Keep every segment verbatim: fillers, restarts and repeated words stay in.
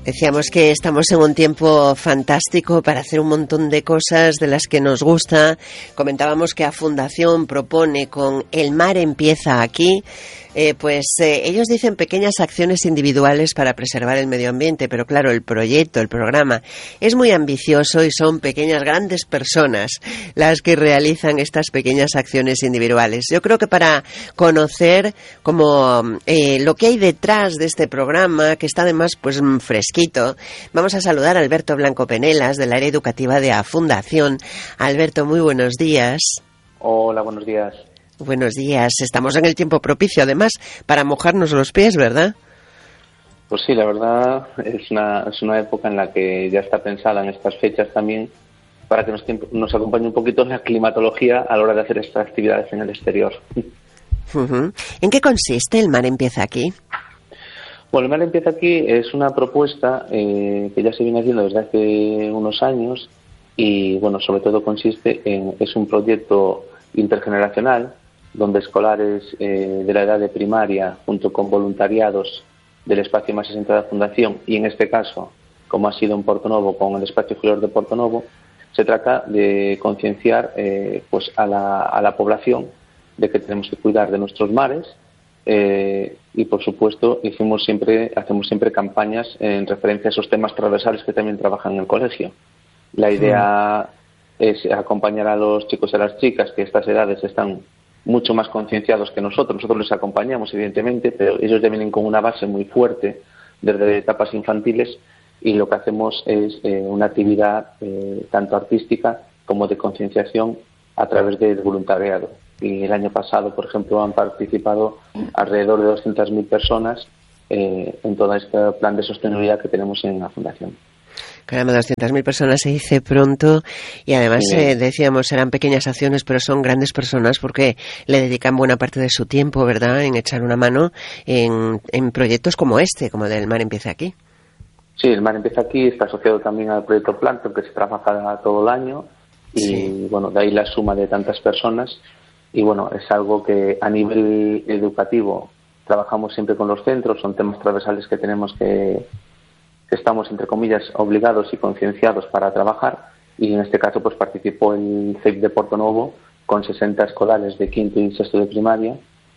Decíamos que estamos en un tiempo fantástico para hacer un montón de cosas de las que nos gusta. Comentábamos que a Fundación propone con El Mar Empieza Aquí, eh, pues eh, ellos dicen pequeñas acciones individuales para preservar el medio ambiente, pero claro, el proyecto, el programa es muy ambicioso y son pequeñas, grandes personas las que realizan estas pequeñas acciones individuales. Yo creo que para conocer como eh, lo que hay detrás de este programa, que está además pues fresquito, vamos a saludar a Alberto Blanco Penelas, del área educativa de A Fundación. Alberto, muy buenos días. Hola, buenos días. Buenos días. Estamos en el tiempo propicio, además, para mojarnos los pies, ¿verdad? Pues sí, la verdad es una, es una época en la que ya está pensada en estas fechas también para que nos, nos acompañe un poquito la climatología a la hora de hacer estas actividades en el exterior. Uh-huh. ¿En qué consiste El Mar Empieza Aquí? Bueno, El Mar Empieza Aquí es una propuesta eh, que ya se viene haciendo desde hace unos años y, bueno, sobre todo consiste en, es un proyecto intergeneracional donde escolares eh, de la edad de primaria, junto con voluntariados del espacio Más sesenta de la Fundación, y en este caso, como ha sido en Portonovo, con el espacio Julior de Portonovo, se trata de concienciar eh, pues a la, a la población de que tenemos que cuidar de nuestros mares eh, y, por supuesto, hicimos siempre, hacemos siempre campañas en referencia a esos temas transversales que también trabajan en el colegio. La idea sí. es acompañar a los chicos y a las chicas que a estas edades están mucho más concienciados que nosotros. Nosotros les acompañamos, evidentemente, pero ellos ya vienen con una base muy fuerte desde etapas infantiles y lo que hacemos es eh, una actividad eh, tanto artística como de concienciación a través del voluntariado. Y el año pasado, por ejemplo, han participado alrededor de doscientas mil personas eh, en todo este plan de sostenibilidad que tenemos en la Fundación. Caramba, doscientas mil personas se dice pronto y además sí. eh, decíamos eran pequeñas acciones, pero son grandes personas porque le dedican buena parte de su tiempo, ¿verdad?, en echar una mano en, en proyectos como este, como del Mar Empieza Aquí. Sí, El Mar Empieza Aquí está asociado también al proyecto Plancton, que se trabaja todo el año y, sí. bueno, de ahí la suma de tantas personas y, bueno, es algo que a nivel educativo trabajamos siempre con los centros, son temas transversales que tenemos que estamos, entre comillas, obligados y concienciados para trabajar y en este caso pues participó el C E I P de Portonovo con sesenta escolares de quinto y sexto de primaria,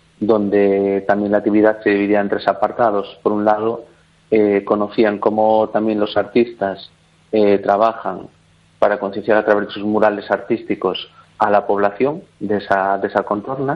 donde también la actividad se dividía en tres apartados. Por un lado, eh, conocían cómo también los artistas eh, trabajan para concienciar a través de sus murales artísticos a la población de esa, de esa contorna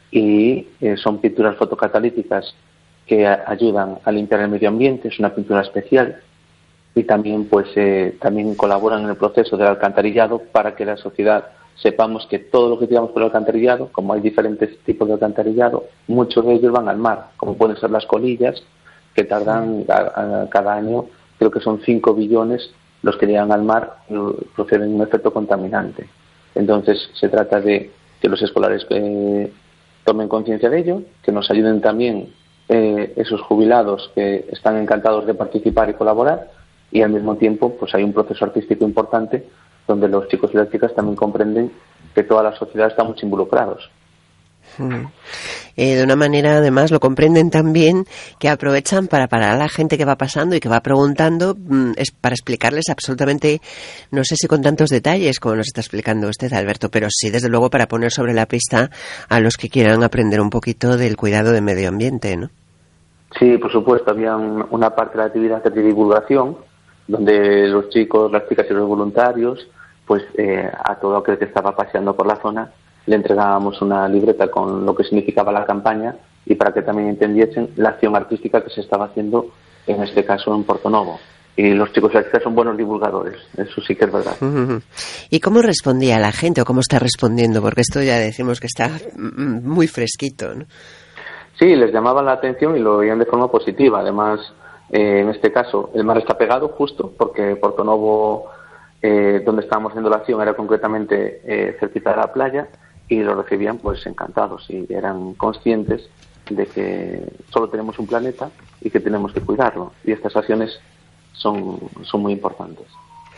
y eh, son pinturas fotocatalíticas que ayudan a limpiar el medio ambiente, es una pintura especial y también pues eh, también colaboran en el proceso del alcantarillado para que la sociedad sepamos que todo lo que tiramos por el alcantarillado, como hay diferentes tipos de alcantarillado, muchos de ellos van al mar, como pueden ser las colillas, que tardan a, a, cada año, creo que son cinco billones los que llegan al mar y proceden un efecto contaminante. Entonces se trata de que los escolares eh, tomen conciencia de ello, que nos ayuden también Eh, esos jubilados que están encantados de participar y colaborar y al mismo tiempo pues hay un proceso artístico importante donde los chicos y las chicas también comprenden que toda la sociedad estamos involucrados. Hmm. Eh, de una manera además lo comprenden también que aprovechan para parar a la gente que va pasando y que va preguntando mmm, es para explicarles absolutamente, no sé si con tantos detalles como nos está explicando usted, Alberto, pero sí desde luego para poner sobre la pista a los que quieran aprender un poquito del cuidado del medio ambiente, ¿no? Sí, por supuesto, había un, una parte de la actividad de divulgación donde los chicos, las chicas y los voluntarios pues eh, a todo aquel que estaba paseando por la zona le entregábamos una libreta con lo que significaba la campaña y para que también entendiesen la acción artística que se estaba haciendo, en este caso en Portonovo. Y los chicos y las chicas son buenos divulgadores, eso sí que es verdad. ¿Y cómo respondía la gente o cómo está respondiendo? Porque esto ya decimos que está muy fresquito, ¿no? Sí, les llamaba la atención y lo veían de forma positiva. Además, eh, en este caso, el mar está pegado justo porque Portonovo, eh, donde estábamos haciendo la acción, era concretamente eh, cerquita de la playa y lo recibían pues encantados y eran conscientes de que solo tenemos un planeta y que tenemos que cuidarlo y estas acciones son, son muy importantes.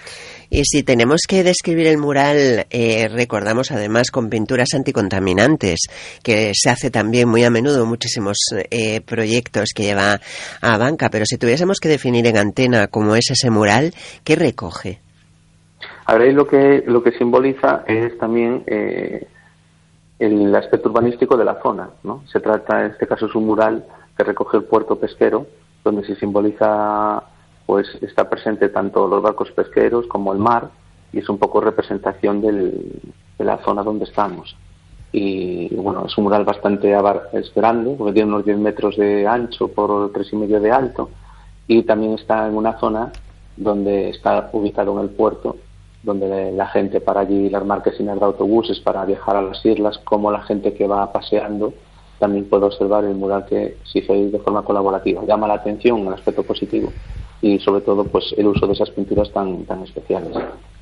Y si tenemos que describir el mural, eh, recordamos además con pinturas anticontaminantes, que se hace también muy a menudo, muchísimos eh, proyectos que lleva a banca, pero si tuviésemos que definir en antena cómo es ese mural, ¿qué recoge? A ver, ahí lo que, lo que simboliza es también eh, el aspecto urbanístico de la zona, ¿no? Se trata, en este caso es un mural que recoge el puerto pesquero, donde se simboliza, pues está presente tanto los barcos pesqueros como el mar, y es un poco representación del, de la zona donde estamos. Y bueno, es un mural bastante es grande, porque tiene unos diez metros de ancho por tres y medio de alto, y también está en una zona donde está ubicado en el puerto, donde la gente para allí, las marquesinas de autobuses para viajar a las islas, como la gente que va paseando, también puede observar el mural que se hizo de forma colaborativa. Llama la atención el aspecto positivo y sobre todo pues el uso de esas pinturas tan, tan especiales.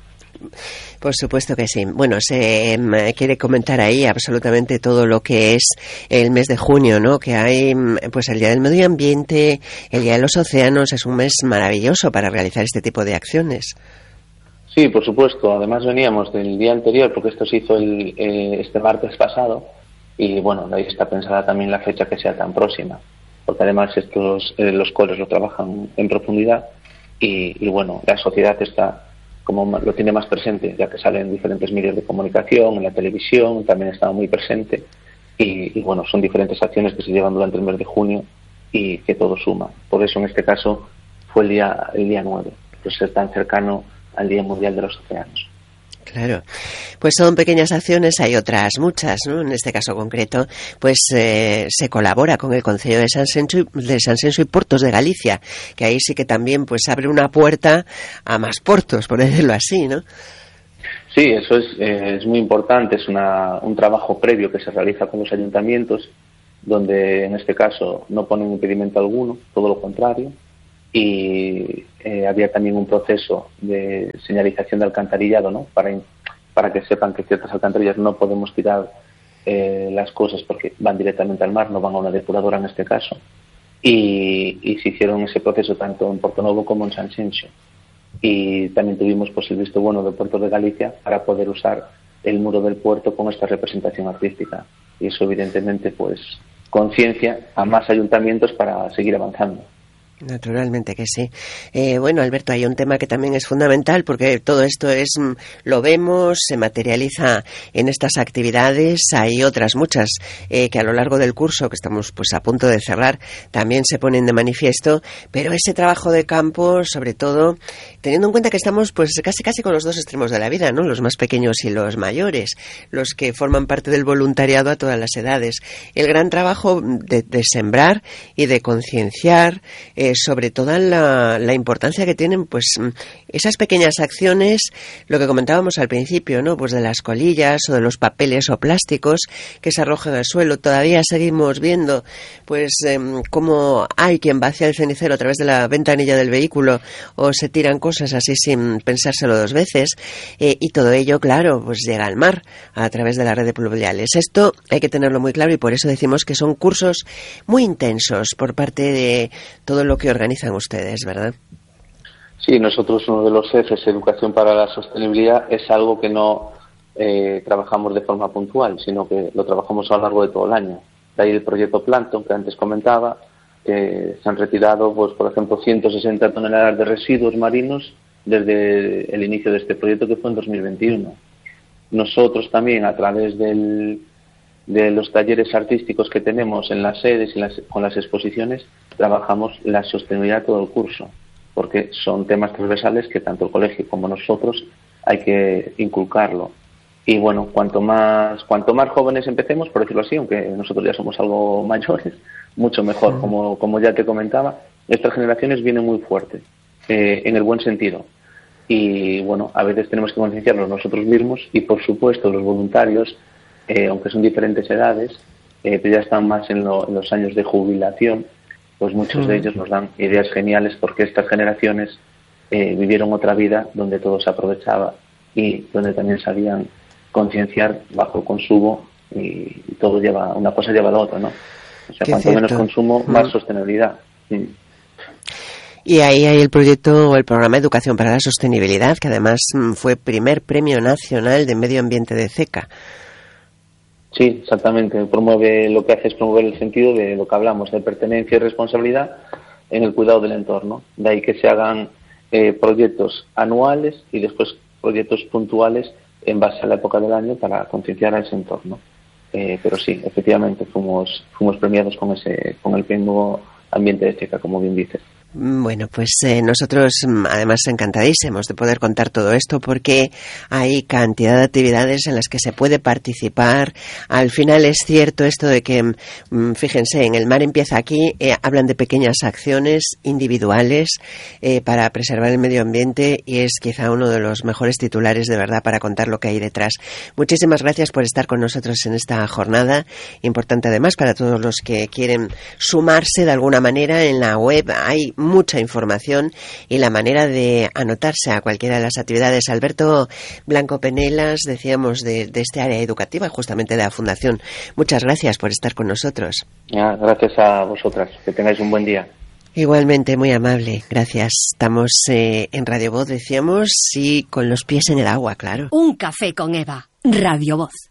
Por supuesto que sí. Bueno, se eh, quiere comentar ahí absolutamente todo lo que es el mes de junio, ¿no? Que hay pues el Día del Medio Ambiente, el Día de los Océanos, es un mes maravilloso para realizar este tipo de acciones. Sí, por supuesto. Además veníamos del día anterior, porque esto se hizo el, eh, este martes pasado, y bueno, de ahí está pensada también la fecha que sea tan próxima, porque además estos eh, los coles lo trabajan en profundidad y, y bueno, la sociedad está como lo tiene más presente, ya que sale en diferentes medios de comunicación, en la televisión, también está muy presente y, y bueno, son diferentes acciones que se llevan durante el mes de junio y que todo suma. Por eso en este caso fue el día el día nueve, pues es tan cercano al Día Mundial de los Océanos. Claro, pues son pequeñas acciones, hay otras muchas, ¿no? En este caso concreto, pues eh, se colabora con el Concello de Sanxenxo, de Sanxenxo y Portos de Galicia, que ahí sí que también pues abre una puerta a más portos, por decirlo así, ¿no? Sí, eso es, eh, es muy importante, es una, un trabajo previo que se realiza con los ayuntamientos, donde en este caso no ponen impedimento alguno, todo lo contrario, y eh, había también un proceso de señalización de alcantarillado, ¿no? Para, para que sepan que ciertas alcantarillas no podemos tirar eh, las cosas porque van directamente al mar, no van a una depuradora en este caso. Y, y se hicieron ese proceso tanto en Portonovo como en Sanxenxo. Y también tuvimos pues el visto bueno de Puerto de Galicia para poder usar el muro del puerto con esta representación artística. Y eso evidentemente pues conciencia a más ayuntamientos para seguir avanzando. Naturalmente que sí. Eh, bueno, Alberto, hay un tema que también es fundamental porque todo esto es, lo vemos, se materializa en estas actividades. Hay otras muchas eh, que a lo largo del curso, que estamos pues a punto de cerrar, también se ponen de manifiesto, pero ese trabajo de campo, sobre todo, teniendo en cuenta que estamos pues casi casi con los dos extremos de la vida, ¿no? Los más pequeños y los mayores, los que forman parte del voluntariado a todas las edades. El gran trabajo de, de sembrar y de concienciar, eh, sobre toda la, la importancia que tienen pues esas pequeñas acciones, lo que comentábamos al principio, ¿no? Pues de las colillas o de los papeles o plásticos que se arrojan al suelo. Todavía seguimos viendo pues eh, cómo hay quien vacía el cenicero a través de la ventanilla del vehículo o se tiran cosas así sin pensárselo dos veces, eh, y todo ello, claro, pues llega al mar a través de la red de pluviales. Esto hay que tenerlo muy claro y por eso decimos que son cursos muy intensos por parte de todo lo que organizan ustedes, ¿verdad? Sí, nosotros uno de los ejes, Educación para la Sostenibilidad, es algo que no eh, trabajamos de forma puntual, sino que lo trabajamos a lo largo de todo el año. De ahí el proyecto Plankton, que antes comentaba, que se han retirado, pues por ejemplo, ciento sesenta toneladas de residuos marinos desde el inicio de este proyecto, que fue en dos mil veintiuno. Nosotros también, a través del de los talleres artísticos que tenemos en las sedes y las, con las exposiciones, trabajamos la sostenibilidad todo el curso, porque son temas transversales que tanto el colegio como nosotros hay que inculcarlo. Y bueno, cuanto más cuanto más jóvenes empecemos, por decirlo así, aunque nosotros ya somos algo mayores, mucho mejor. Sí. Como, como ya te comentaba, estas generaciones vienen muy fuertes, eh, en el buen sentido. Y bueno, a veces tenemos que concienciarnos nosotros mismos y por supuesto los voluntarios, Eh, aunque son diferentes edades, eh, pero ya están más en, lo, en los años de jubilación, pues muchos de ellos nos dan ideas geniales porque estas generaciones eh, vivieron otra vida donde todo se aprovechaba y donde también sabían concienciar bajo consumo y, y todo lleva, una cosa lleva a la otra, ¿no? O sea, Qué cuanto cierto. menos consumo, más mm. sostenibilidad. Mm. Y ahí hay el proyecto o el programa Educación para la Sostenibilidad, que además fue primer premio nacional de medio ambiente de CECA. Sí, exactamente. Promueve, lo que hace es promover el sentido de lo que hablamos, de pertenencia y responsabilidad en el cuidado del entorno. De ahí que se hagan eh, proyectos anuales y después proyectos puntuales en base a la época del año para concienciar a ese entorno. Eh, pero sí, efectivamente fuimos fuimos premiados con ese con el premio ambiente de CECA, como bien dices. Bueno, pues eh, nosotros además encantadísimos de poder contar todo esto porque hay cantidad de actividades en las que se puede participar. Al final es cierto esto de que, mm, fíjense, en El Mar Empieza Aquí eh, hablan de pequeñas acciones individuales eh, para preservar el medio ambiente y es quizá uno de los mejores titulares de verdad para contar lo que hay detrás. Muchísimas gracias por estar con nosotros en esta jornada, importante además para todos los que quieren sumarse de alguna manera. En la web hay mucha información y la manera de anotarse a cualquiera de las actividades. Alberto Blanco Penelas, decíamos, de, de este área educativa, justamente de la Fundación. Muchas gracias por estar con nosotros. Ya, gracias a vosotras. Que tengáis un buen día. Igualmente, muy amable. Gracias. Estamos eh, en Radio Voz, decíamos, y con los pies en el agua, claro. Un café con Eva. Radio Voz.